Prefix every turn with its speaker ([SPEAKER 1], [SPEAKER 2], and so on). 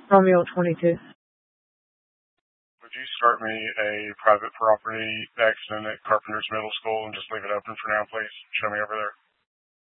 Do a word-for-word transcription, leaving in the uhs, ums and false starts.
[SPEAKER 1] Romeo twenty-two.
[SPEAKER 2] Would you start me a private property accident at Carpenter's Middle School and just leave it open for now, please? Show me over there.